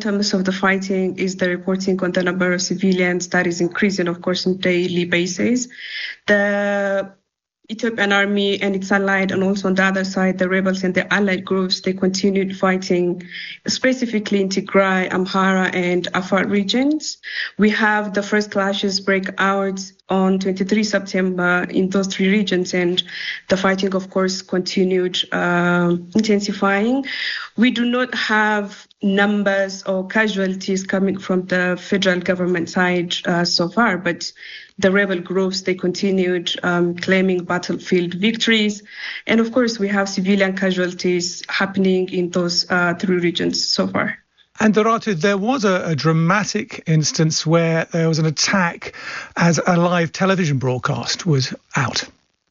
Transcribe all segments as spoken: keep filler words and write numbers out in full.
terms of the fighting is the reporting on the number of civilians that is increasing, of course, on a daily basis. The Ethiopian army and its allied, and also on the other side, the rebels and the allied groups, they continued fighting, specifically in Tigray, Amhara, and Afar regions. We have the first clashes break out on the twenty-third of September in those three regions, and the fighting, of course, continued uh, intensifying. We do not have numbers or casualties coming from the federal government side uh, so far, but the rebel groups, they continued um, claiming battlefield victories. And of course, we have civilian casualties happening in those uh, three regions so far. And Doratu, there was a, a dramatic instance where there was an attack as a live television broadcast was out.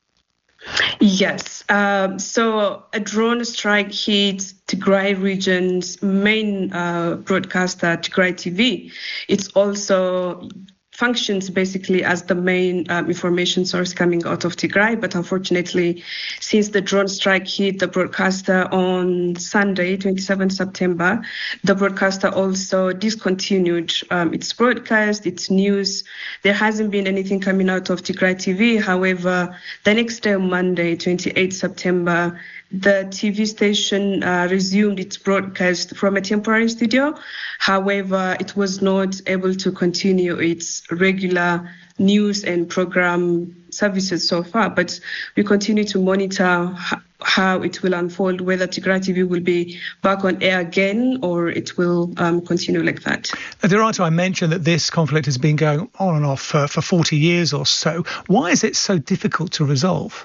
Yes. Um, so a drone strike hit Tigray region's main uh, broadcaster, Tigray T V. It's also functions basically as the main um, information source coming out of Tigray. But unfortunately, since the drone strike hit the broadcaster on Sunday, the twenty-seventh of September, the broadcaster also discontinued um, its broadcast, its news. There hasn't been anything coming out of Tigray T V. However, the next day, on Monday, the twenty-eighth of September, the T V station uh, resumed its broadcast from a temporary studio. However, it was not able to continue its regular news and program services so far. But we continue to monitor h- how it will unfold, whether Tigray T V will be back on air again or it will um, continue like that. Doratu, I mentioned that this conflict has been going on and off for, for forty years or so. Why is it so difficult to resolve?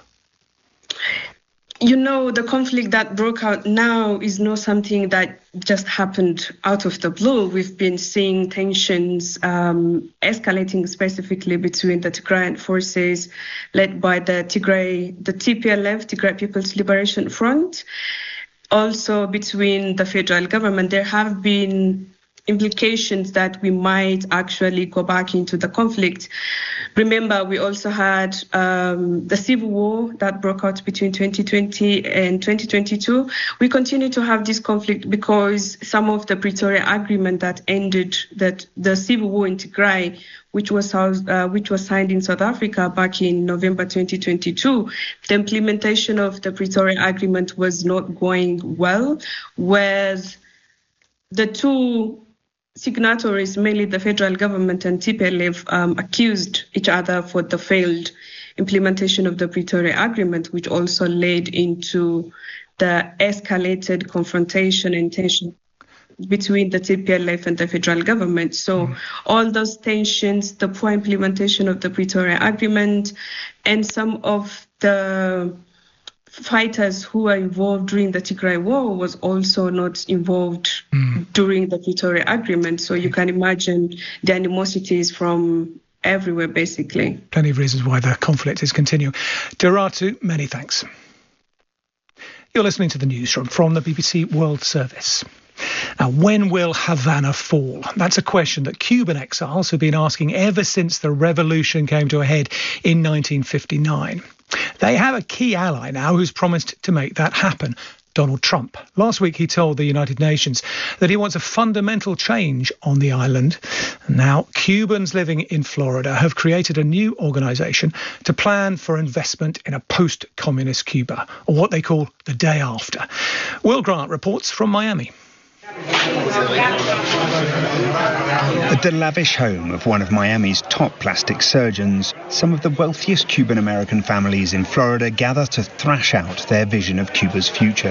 You know, the conflict that broke out now is not something that just happened out of the blue. We've been seeing tensions um, escalating specifically between the Tigrayan forces led by the Tigray, the T P L F, Tigray People's Liberation Front. Also between the federal government, there have been implications that we might actually go back into the conflict. Remember, we also had um, the civil war that broke out between twenty twenty and twenty twenty-two. We continue to have this conflict because some of the Pretoria Agreement that ended that the civil war in Tigray, which was uh, which was signed in South Africa back in November twenty twenty-two, the implementation of the Pretoria Agreement was not going well, whereas the two signatories, mainly the federal government and T P L F, um, accused each other for the failed implementation of the Pretoria Agreement, which also led into the escalated confrontation and tension between the T P L F and the federal government. So mm. all those tensions, the poor implementation of the Pretoria Agreement, and some of the fighters who were involved during the Tigray War was also not involved mm. during the Pretoria Agreement. So you can imagine the animosities from everywhere, basically. Plenty of reasons why the conflict is continuing. Doratu, many thanks. You're listening to the newsroom from the B B C World Service. Now, when will Havana fall? That's a question that Cuban exiles have been asking ever since the revolution came to a head in nineteen fifty-nine. They have a key ally now who's promised to make that happen, Donald Trump. Last week, he told the United Nations that he wants a fundamental change on the island. Now, Cubans living in Florida have created a new organisation to plan for investment in a post-communist Cuba, or what they call the day after. Will Grant reports from Miami. At the lavish home of one of Miami's top plastic surgeons, some of the wealthiest Cuban-American families in Florida gather to thrash out their vision of Cuba's future.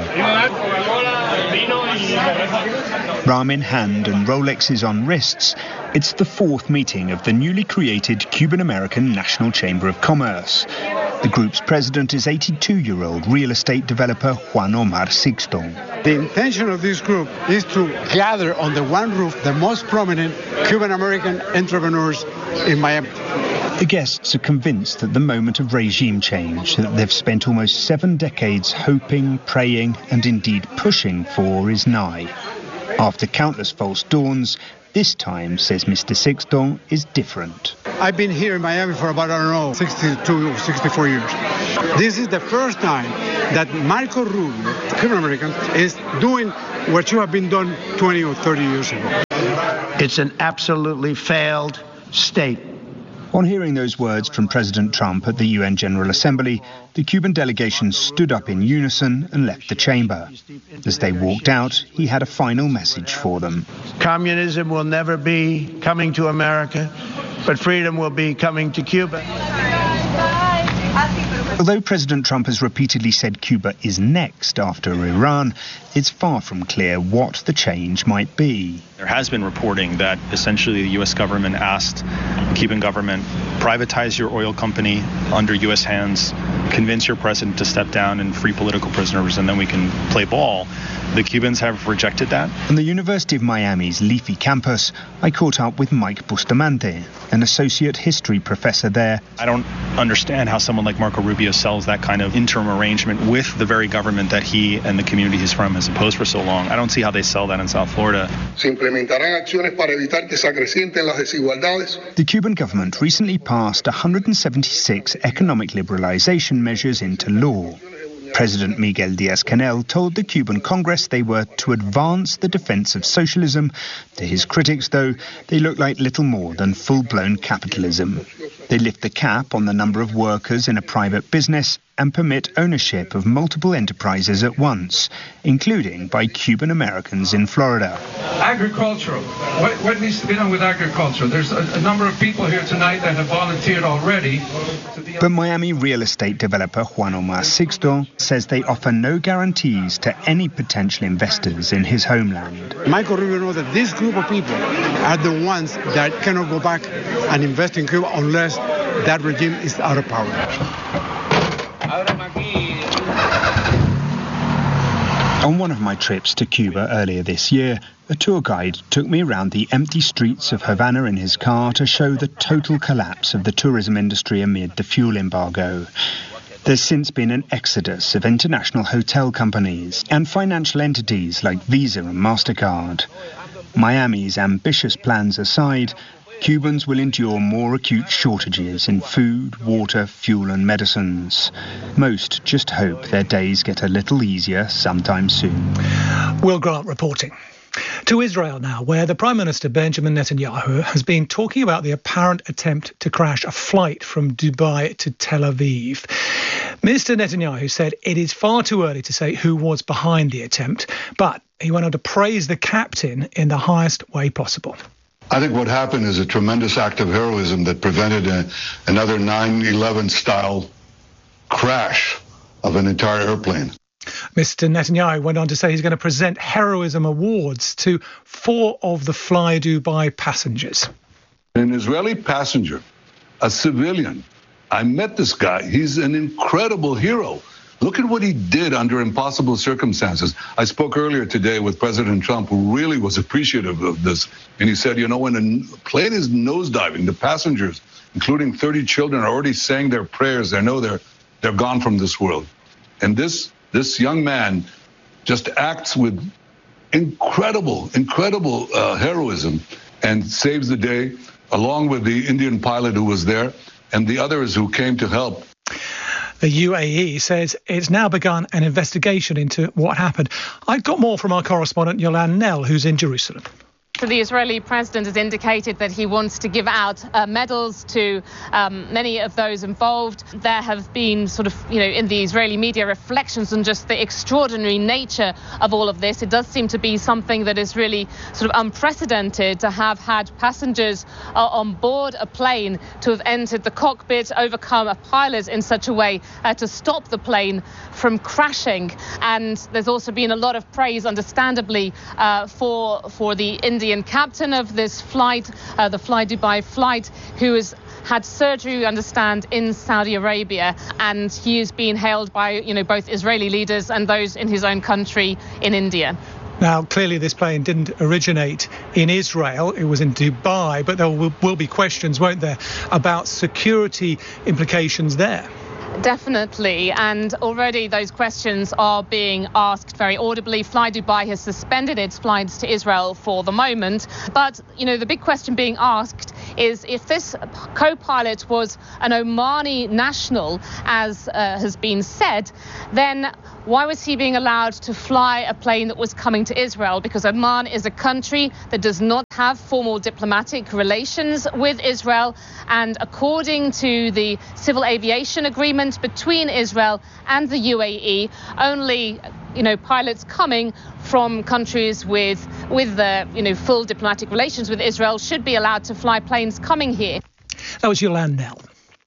Ram in hand and Rolexes on wrists, it's the fourth meeting of the newly created Cuban-American National Chamber of Commerce. The group's president is eighty-two-year-old real estate developer Juan Omar Sixton. The intention of this group is to gather under one roof the most prominent Cuban-American entrepreneurs in Miami. The guests are convinced that the moment of regime change that they've spent almost seven decades hoping, praying, and indeed pushing for is nigh. After countless false dawns, this time, says Mister Sixton, is different. I've been here in Miami for about, I don't know, sixty-two, sixty-four years. This is the first time that Marco Rubio, Cuban American, is doing what should have been done twenty or thirty years ago. It's an absolutely failed state. On hearing those words from President Trump at the U N General Assembly, the Cuban delegation stood up in unison and left the chamber. As they walked out, he had a final message for them. Communism will never be coming to America, but freedom will be coming to Cuba. Although President Trump has repeatedly said Cuba is next after Iran, it's far from clear what the change might be. There has been reporting that essentially the U S government asked the Cuban government, privatize your oil company under U S hands, convince your president to step down and free political prisoners, and then we can play ball. The Cubans have rejected that. On the University of Miami's Leafy campus, I caught up with Mike Bustamante, an associate history professor there. I don't understand how someone like Marco Rubio sells that kind of interim arrangement with the very government that he and the community he's from has opposed for so long. I don't see how they sell that in South Florida. The Cuban government recently passed one hundred seventy-six economic liberalization measures into law. President Miguel Díaz-Canel told the Cuban Congress they were to advance the defense of socialism. To his critics, though, they look like little more than full-blown capitalism. They lift the cap on the number of workers in a private business and permit ownership of multiple enterprises at once, including by Cuban Americans in Florida. Agricultural. What, what needs to be done with agriculture? There's a, a number of people here tonight that have volunteered already. But Miami real estate developer Juan Omar Sixto says they offer no guarantees to any potential investors in his homeland. Michael Rubio knows that this group of people are the ones that cannot go back and invest in Cuba unless that regime is out of power. On one of my trips to Cuba earlier this year, a tour guide took me around the empty streets of Havana in his car to show the total collapse of the tourism industry amid the fuel embargo. There's since been an exodus of international hotel companies and financial entities like Visa and MasterCard. Miami's ambitious plans aside, Cubans will endure more acute shortages in food, water, fuel and medicines. Most just hope their days get a little easier sometime soon. Will Grant reporting. To Israel now, where the Prime Minister Benjamin Netanyahu has been talking about the apparent attempt to crash a flight from Dubai to Tel Aviv. Minister Netanyahu said it is far too early to say who was behind the attempt, but he went on to praise the captain in the highest way possible. I think what happened is a tremendous act of heroism that prevented a, another nine eleven style crash of an entire airplane. Mister Netanyahu went on to say he's going to present heroism awards to four of the Fly Dubai passengers. An Israeli passenger, a civilian. I met this guy. He's an incredible hero. Look at what he did under impossible circumstances. I spoke earlier today with President Trump, who really was appreciative of this. And he said, you know, when a plane is nosediving, the passengers, including thirty children, are already saying their prayers. They know they're they're gone from this world. And this this young man just acts with incredible, incredible uh, heroism and saves the day, along with the Indian pilot who was there and the others who came to help. The U A E says it's now begun an investigation into what happened. I got more from our correspondent Yolande Knell, who's in Jerusalem. So the Israeli president has indicated that he wants to give out uh, medals to um, many of those involved. There have been sort of, you know, in the Israeli media reflections on just the extraordinary nature of all of this. It does seem to be something that is really sort of unprecedented to have had passengers uh, on board a plane to have entered the cockpit, overcome a pilot in such a way uh, to stop the plane from crashing. And there's also been a lot of praise, understandably, uh, for for the Indian captain of this flight, uh, the Fly Dubai flight, who has had surgery, we understand, in Saudi Arabia, and he is being hailed by, you know, both Israeli leaders and those in his own country in India. Now, clearly this plane didn't originate in Israel. It was in Dubai, but there will, will be questions, won't there, about security implications there. Definitely, and already those questions are being asked very audibly. Fly Dubai has suspended its flights to Israel for the moment, but, you know, the big question being asked is if this co-pilot was an Omani national, as uh, has been said, then why was he being allowed to fly a plane that was coming to Israel? Because Oman is a country that does not have formal diplomatic relations with Israel. And according to the civil aviation agreement between Israel and the U A E, only you know, pilots coming from countries with with the you know full diplomatic relations with Israel should be allowed to fly planes coming here. That was Yolande Knell.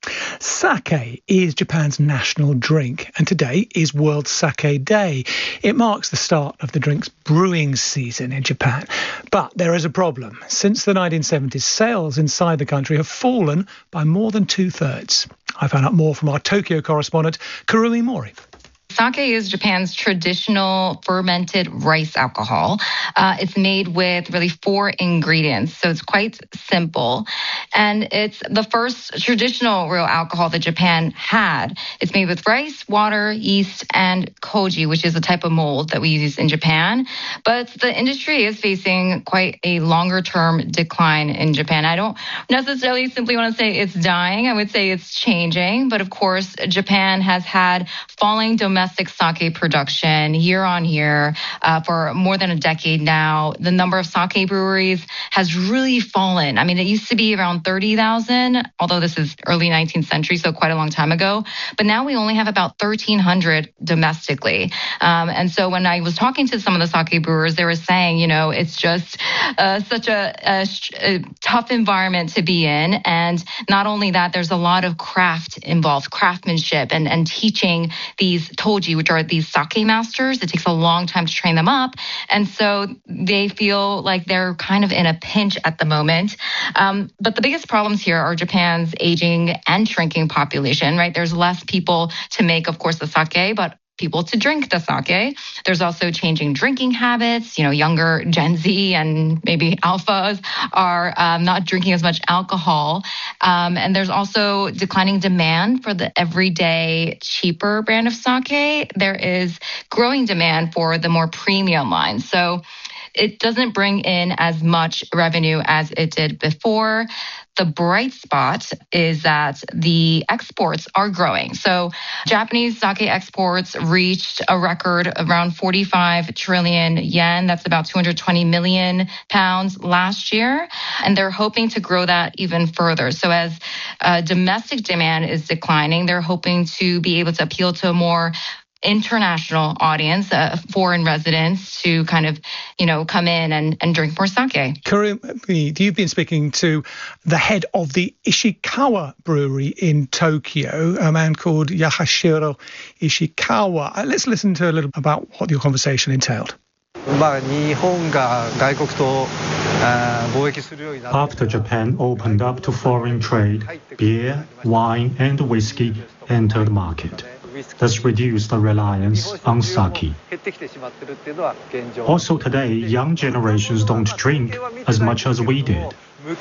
Sake is Japan's national drink, and today is World Sake Day. It marks the start of the drink's brewing season in Japan. But there is a problem. Since the nineteen seventies, sales inside the country have fallen by more than two-thirds. I found out more from our Tokyo correspondent, Kurumi Mori. Sake is Japan's traditional fermented rice alcohol. Uh, it's made with really four ingredients, so it's quite simple. And it's the first traditional real alcohol that Japan had. It's made with rice, water, yeast, and koji, which is a type of mold that we use in Japan. But the industry is facing quite a longer-term decline in Japan. I don't necessarily simply want to say it's dying. I would say it's changing. But of course, Japan has had falling domestic sake production year on year uh, for more than a decade now. The number of sake breweries has really fallen. I mean, it used to be around thirty thousand, although this is early nineteenth century, so quite a long time ago. But now we only have about thirteen hundred domestically. Um, and so when I was talking to some of the sake brewers, they were saying, you know, it's just uh, such a, a, a tough environment to be in. And not only that, there's a lot of craft involved, craftsmanship and, and teaching these toji, which are these sake masters. It takes a long time to train them up. And so they feel like they're kind of in a pinch at the moment. Um, but the biggest problems here are Japan's aging and shrinking population, right? There's less people to make, of course, the sake, but people to drink the sake. There's also changing drinking habits. You know, younger Gen Z and maybe alphas are um, not drinking as much alcohol. Um, and there's also declining demand for the everyday cheaper brand of sake. There is growing demand for the more premium line. So it doesn't bring in as much revenue as it did before. The bright spot is that the exports are growing. So Japanese sake exports reached a record around forty-five trillion yen. That's about two hundred twenty million pounds last year. And they're hoping to grow that even further. So as uh, domestic demand is declining, they're hoping to be able to appeal to a more international audience, uh, foreign residents to kind of, you know, come in and, and drink more sake. Kurumi, you've been speaking to the head of the Ishikawa brewery in Tokyo, a man called Yasuhiro Ishikawa. Uh, let's listen to a little about what your conversation entailed. After Japan opened up to foreign trade, beer, wine, and whiskey entered the market. This reduced the reliance on sake. Also today, young generations don't drink as much as we did.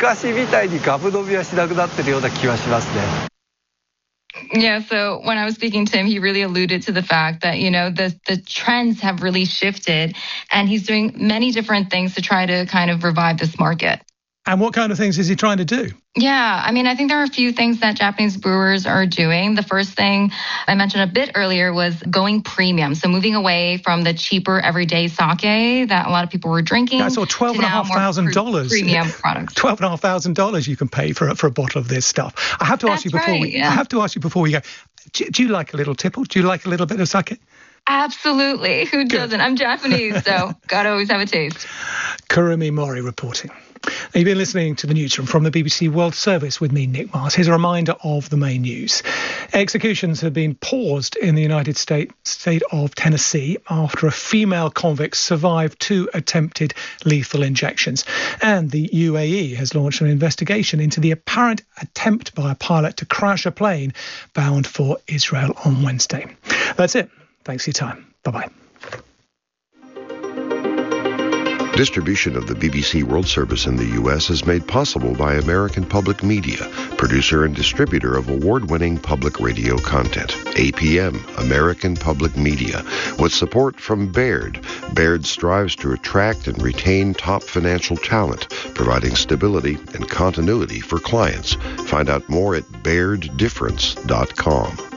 Yeah, so when I was speaking to him, he really alluded to the fact that, you know, the, the trends have really shifted, and he's doing many different things to try to kind of revive this market. And what kind of things is he trying to do? Yeah, I mean, I think there are a few things that Japanese brewers are doing. The first thing I mentioned a bit earlier was going premium. So moving away from the cheaper everyday sake that a lot of people were drinking. That's all twelve and a half thousand dollars. Premium products. Twelve and a half thousand dollars you can pay for a, for a bottle of this stuff. I have to That's ask you before right, we. yeah. I have to ask you before we go. Do, do you like a little tipple? Do you like a little bit of sake? Absolutely. Who Good. doesn't? I'm Japanese, so gotta always have a taste. Kurumi Mori reporting. Now, you've been listening to the newsroom from the B B C World Service with me, Nick Mars. Here's a reminder of the main news. Executions have been paused in the United States state of Tennessee after a female convict survived two attempted lethal injections. And the U A E has launched an investigation into the apparent attempt by a pilot to crash a plane bound for Israel on Wednesday. That's it. Thanks for your time. Bye-bye. Distribution of the B B C World Service in the U S is made possible by American Public Media, producer and distributor of award-winning public radio content. A P M, American Public Media, with support from Baird. Baird strives to attract and retain top financial talent, providing stability and continuity for clients. Find out more at baird difference dot com.